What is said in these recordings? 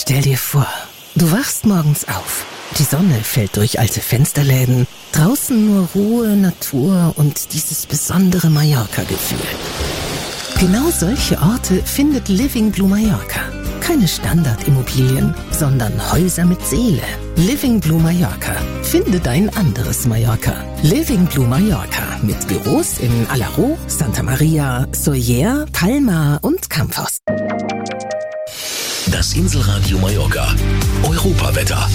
Stell dir vor, du wachst morgens auf. Die Sonne fällt durch alte Fensterläden. Draußen nur Ruhe, Natur und dieses besondere Mallorca-Gefühl. Genau solche Orte findet Living Blue Mallorca. Keine Standardimmobilien, sondern Häuser mit Seele. Living Blue Mallorca. Finde dein anderes Mallorca. Living Blue Mallorca mit Büros in Alaró, Santa Maria, Sóller, Palma und Campos. Das Inselradio Mallorca. Europawetter.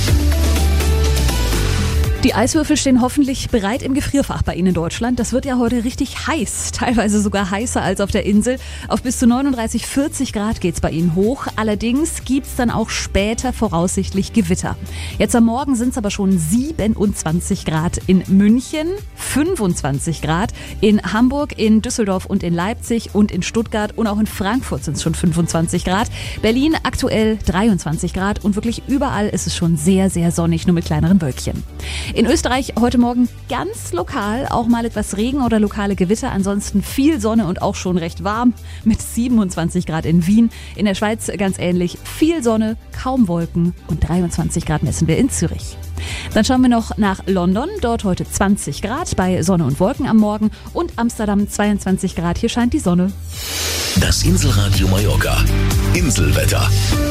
Die Eiswürfel stehen hoffentlich bereit im Gefrierfach bei Ihnen in Deutschland. Das wird ja heute richtig heiß, teilweise sogar heißer als auf der Insel. Auf bis zu 39, 40 Grad geht's bei Ihnen hoch. Allerdings gibt's dann auch später voraussichtlich Gewitter. Jetzt am Morgen sind's aber schon 27 Grad in München, 25 Grad in Hamburg, in Düsseldorf und in Leipzig und in Stuttgart und auch in Frankfurt sind's schon 25 Grad. Berlin aktuell 23 Grad und wirklich überall ist es schon sehr, sehr sonnig, nur mit kleineren Wölkchen. In Österreich heute Morgen ganz lokal auch mal etwas Regen oder lokale Gewitter. Ansonsten viel Sonne und auch schon recht warm mit 27 Grad in Wien. In der Schweiz ganz ähnlich. Viel Sonne, kaum Wolken und 23 Grad messen wir in Zürich. Dann schauen wir noch nach London. Dort heute 20 Grad bei Sonne und Wolken am Morgen. Und Amsterdam 22 Grad. Hier scheint die Sonne. Das Inselradio Mallorca. Inselwetter.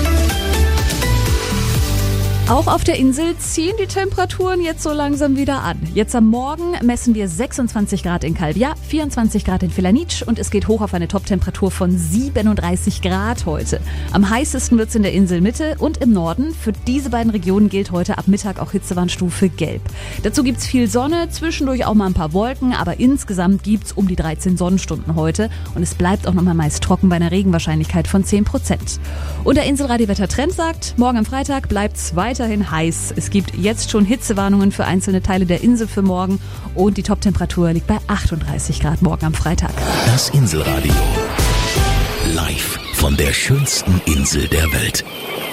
Auch auf der Insel ziehen die Temperaturen jetzt so langsam wieder an. Jetzt am Morgen messen wir 26 Grad in Calvià, 24 Grad in Felanitx und es geht hoch auf eine Toptemperatur von 37 Grad heute. Am heißesten wird es in der Inselmitte und im Norden. Für diese beiden Regionen gilt heute ab Mittag auch Hitzewarnstufe Gelb. Dazu gibt's viel Sonne, zwischendurch auch mal ein paar Wolken, aber insgesamt gibt's um die 13 Sonnenstunden heute und es bleibt auch nochmal meist trocken bei einer Regenwahrscheinlichkeit von 10%. Und der Inselradio-Wettertrend sagt, morgen am Freitag bleibt's weiterhin heiß. Es gibt jetzt schon Hitzewarnungen für einzelne Teile der Insel für morgen und die Toptemperatur liegt bei 38 Grad morgen am Freitag. Das Inselradio. Live von der schönsten Insel der Welt.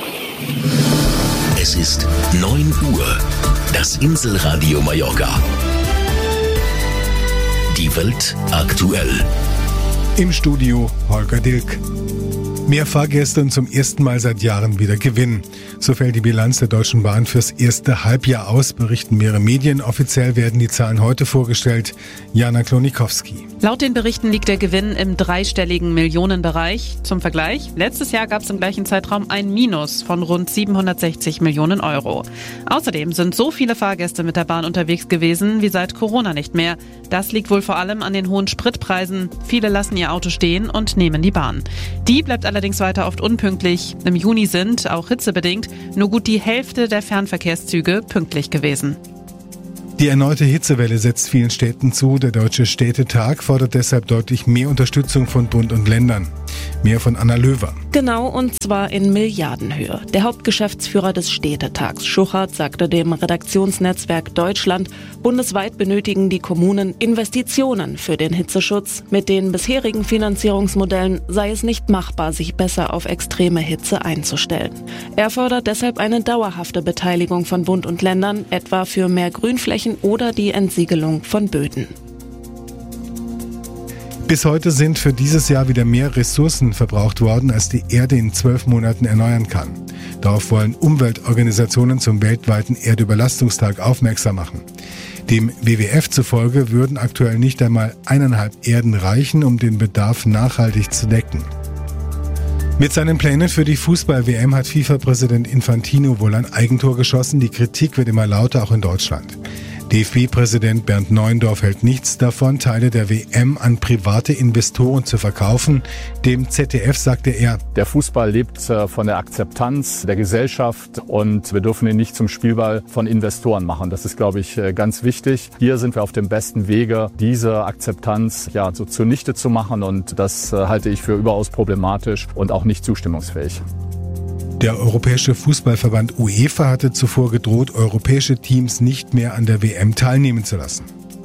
Es ist 9 Uhr. Das Inselradio Mallorca. Die Welt aktuell. Im Studio Holger Dilk. Mehr Fahrgäste und zum ersten Mal seit Jahren wieder Gewinn. So fällt die Bilanz der Deutschen Bahn fürs erste Halbjahr aus, berichten mehrere Medien. Offiziell werden die Zahlen heute vorgestellt. Jana Klonikowski. Laut den Berichten liegt der Gewinn im dreistelligen Millionenbereich. Zum Vergleich, letztes Jahr gab es im gleichen Zeitraum ein Minus von rund 760 Millionen Euro. Außerdem sind so viele Fahrgäste mit der Bahn unterwegs gewesen wie seit Corona nicht mehr. Das liegt wohl vor allem an den hohen Spritpreisen. Viele lassen ihr Auto stehen und nehmen die Bahn. Die bleibt allerdings weiter oft unpünktlich. Im Juni sind, auch hitzebedingt, nur gut die Hälfte der Fernverkehrszüge pünktlich gewesen. Die erneute Hitzewelle setzt vielen Städten zu. Der Deutsche Städtetag fordert deshalb deutlich mehr Unterstützung von Bund und Ländern. Mehr von Anna Löwer. Genau, und zwar in Milliardenhöhe. Der Hauptgeschäftsführer des Städtetags, Schuchert, sagte dem Redaktionsnetzwerk Deutschland, bundesweit benötigen die Kommunen Investitionen für den Hitzeschutz. Mit den bisherigen Finanzierungsmodellen sei es nicht machbar, sich besser auf extreme Hitze einzustellen. Er fordert deshalb eine dauerhafte Beteiligung von Bund und Ländern, etwa für mehr Grünflächen oder die Entsiegelung von Böden. Bis heute sind für dieses Jahr wieder mehr Ressourcen verbraucht worden, als die Erde in 12 Monaten erneuern kann. Darauf wollen Umweltorganisationen zum weltweiten Erdüberlastungstag aufmerksam machen. Dem WWF zufolge würden aktuell nicht einmal 1,5 Erden reichen, um den Bedarf nachhaltig zu decken. Mit seinen Plänen für die Fußball-WM hat FIFA-Präsident Infantino wohl ein Eigentor geschossen. Die Kritik wird immer lauter, auch in Deutschland. DFB-Präsident Bernd Neuendorf hält nichts davon, Teile der WM an private Investoren zu verkaufen. Dem ZDF sagte er: Der Fußball lebt von der Akzeptanz der Gesellschaft und wir dürfen ihn nicht zum Spielball von Investoren machen. Das ist, glaube ich, ganz wichtig. Hier sind wir auf dem besten Wege, diese Akzeptanz so zunichte zu machen und das halte ich für überaus problematisch und auch nicht zustimmungsfähig. Der Europäische Fußballverband UEFA hatte zuvor gedroht, europäische Teams nicht mehr an der WM teilnehmen zu lassen.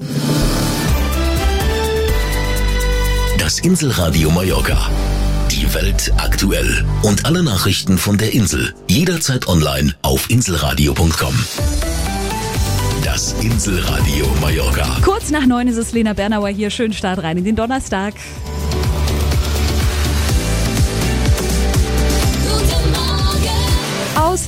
Das Inselradio Mallorca. Die Welt aktuell. Und alle Nachrichten von der Insel. Jederzeit online auf inselradio.com. Das Inselradio Mallorca. Kurz nach 9 ist es Lena Bernauer hier. Schönen Start rein in den Donnerstag.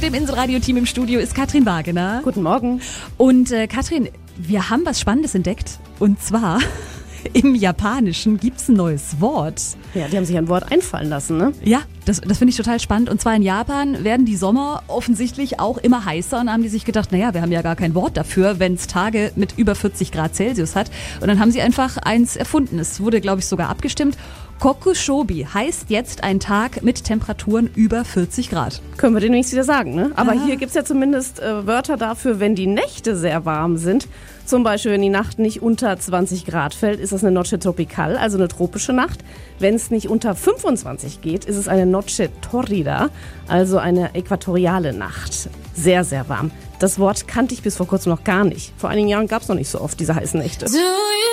dem Inselradio-Team im Studio ist Katrin Wagener. Guten Morgen. Und Katrin, wir haben was Spannendes entdeckt. Und zwar, im Japanischen gibt's ein neues Wort. Ja, die haben sich ein Wort einfallen lassen, ne? Ja, das finde ich total spannend. Und zwar in Japan werden die Sommer offensichtlich auch immer heißer. Und dann haben die sich gedacht, naja, wir haben ja gar kein Wort dafür, wenn es Tage mit über 40 Grad Celsius hat. Und dann haben sie einfach eins erfunden. Es wurde, glaube ich, sogar abgestimmt. Kokushobi heißt jetzt ein Tag mit Temperaturen über 40 Grad. Können wir demnächst wieder sagen, ne? Aber hier gibt's ja zumindest Wörter dafür, wenn die Nächte sehr warm sind. Zum Beispiel, wenn die Nacht nicht unter 20 Grad fällt, ist das eine Noche tropical, also eine tropische Nacht. Wenn es nicht unter 25 geht, ist es eine Noche torrida, also eine äquatoriale Nacht. Sehr, sehr warm. Das Wort kannte ich bis vor kurzem noch gar nicht. Vor einigen Jahren gab's noch nicht so oft diese heißen Nächte.